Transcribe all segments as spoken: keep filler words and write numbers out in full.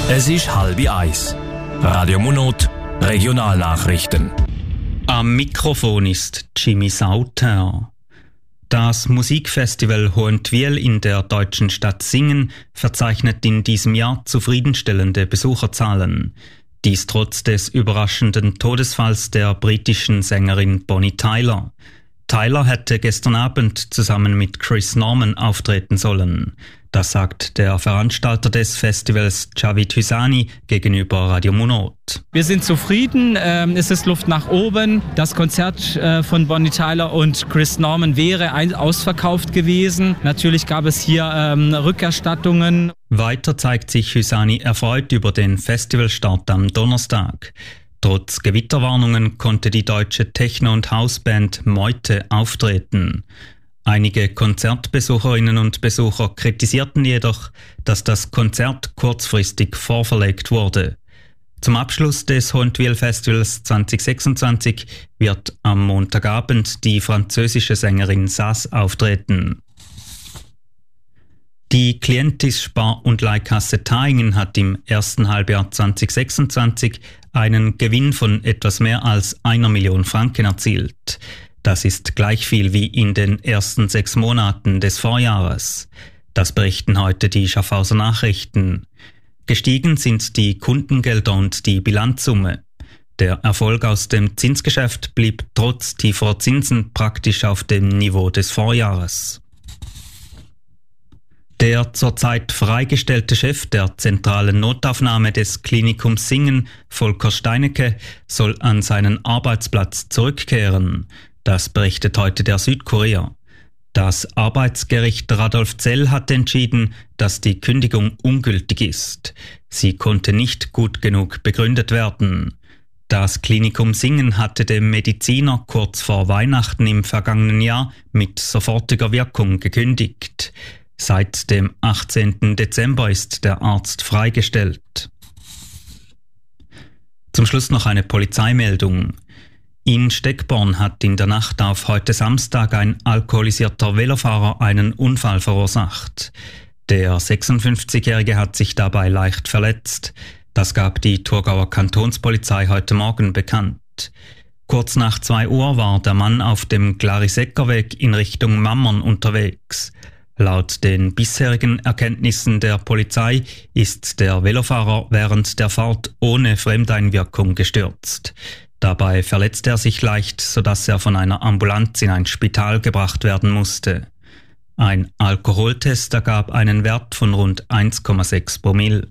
Es ist halb eins. Radio Monot, Regionalnachrichten. Am Mikrofon ist Jimmy Sauter. Das Musikfestival Hohentwiel in der deutschen Stadt Singen verzeichnet in diesem Jahr zufriedenstellende Besucherzahlen. Dies trotz des überraschenden Todesfalls der britischen Sängerin Bonnie Tyler. Tyler hätte gestern Abend zusammen mit Chris Norman auftreten sollen. Das sagt der Veranstalter des Festivals Javid Hysani gegenüber Radio Monot. Wir sind zufrieden, ähm, es ist Luft nach oben. Das Konzert äh, von Bonnie Tyler und Chris Norman wäre ein- ausverkauft gewesen. Natürlich gab es hier ähm, Rückerstattungen. Weiter zeigt sich Hysani erfreut über den Festivalstart am Donnerstag. Trotz Gewitterwarnungen konnte die deutsche Techno- und Hausband Meute auftreten. Einige Konzertbesucherinnen und Besucher kritisierten jedoch, dass das Konzert kurzfristig vorverlegt wurde. Zum Abschluss des Hohentwiel Festivals zwanzig sechsundzwanzig wird am Montagabend die französische Sängerin Sass auftreten. Die Clientis Spar- und Leihkasse Thaingen hat im ersten Halbjahr zwanzig sechsundzwanzig einen Gewinn von etwas mehr als einer Million Franken erzielt. Das ist gleich viel wie in den ersten sechs Monaten des Vorjahres. Das berichten heute die Schaffhauser Nachrichten. Gestiegen sind die Kundengelder und die Bilanzsumme. Der Erfolg aus dem Zinsgeschäft blieb trotz tieferer Zinsen praktisch auf dem Niveau des Vorjahres. Der zurzeit freigestellte Chef der zentralen Notaufnahme des Klinikums Singen, Volker Steinecke, soll an seinen Arbeitsplatz zurückkehren. Das berichtet heute der Südkurier. Das Arbeitsgericht Radolf Zell hat entschieden, dass die Kündigung ungültig ist. Sie konnte nicht gut genug begründet werden. Das Klinikum Singen hatte dem Mediziner kurz vor Weihnachten im vergangenen Jahr mit sofortiger Wirkung gekündigt. Seit dem achtzehnten Dezember ist der Arzt freigestellt. Zum Schluss noch eine Polizeimeldung. In Steckborn hat in der Nacht auf heute Samstag ein alkoholisierter Velofahrer einen Unfall verursacht. Der sechsundfünfzigjährige hat sich dabei leicht verletzt. Das gab die Thurgauer Kantonspolizei heute Morgen bekannt. Kurz nach zwei Uhr war der Mann auf dem Glarisäckerweg in Richtung Mammern unterwegs. Laut den bisherigen Erkenntnissen der Polizei ist der Velofahrer während der Fahrt ohne Fremdeinwirkung gestürzt. Dabei verletzte er sich leicht, sodass er von einer Ambulanz in ein Spital gebracht werden musste. Ein Alkoholtest ergab einen Wert von rund eins Komma sechs Promille.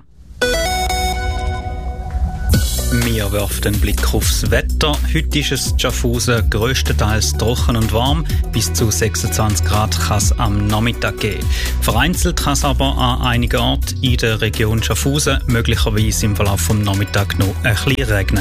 Wir werfen den Blick aufs Wetter. Heute ist es Schaffhausen grösstenteils trocken und warm. Bis zu sechsundzwanzig Grad kann es am Nachmittag geben. Vereinzelt kann es aber an einigen Orten in der Region Schaffhausen möglicherweise im Verlauf des Nachmittags noch ein bisschen regnen.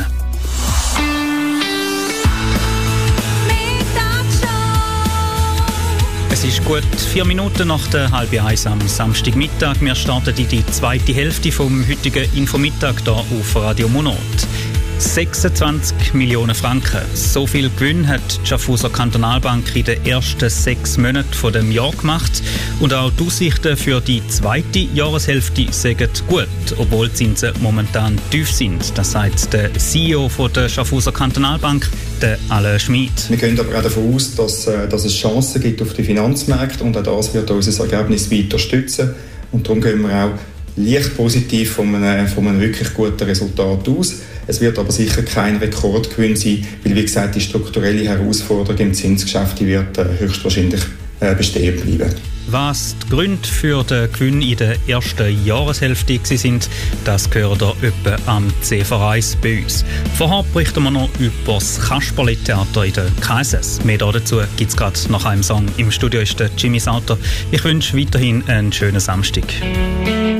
Es ist gut vier Minuten nach der halb eins am Samstagmittag. Wir starten in die zweite Hälfte vom heutigen Infomittag hier auf Radio Monot. sechsundzwanzig Millionen Franken. So viel Gewinn hat die Schaffhauser Kantonalbank in den ersten sechs Monaten von dem Jahr gemacht. Und auch die Aussichten für die zweite Jahreshälfte sind gut, obwohl die Zinsen momentan tief sind. Das sagt der C E O von der Schaffhauser Kantonalbank, der Alain Schmid. Wir gehen aber auch davon aus, dass, dass es Chancen gibt auf die Finanzmärkte und auch das wird unser Ergebnis weiter stützen. Und darum gehen wir auch leicht positiv von einem, von einem wirklich guten Resultat aus. Es wird aber sicher kein Rekordgewinn sein, weil, wie gesagt, die strukturelle Herausforderung im Zinsgeschäft die wird äh, höchstwahrscheinlich äh, bestehen bleiben. Was die Gründe für den Gewinn in der ersten Jahreshälfte sind, das gehört ihr etwa am C V eins bei uns. Vorher berichten wir noch über das Kasperli-Theater in der K S S. Mehr dazu gibt es gerade nach einem Song. Im Studio ist der Jimmy Sauter. Ich wünsche weiterhin einen schönen Samstag.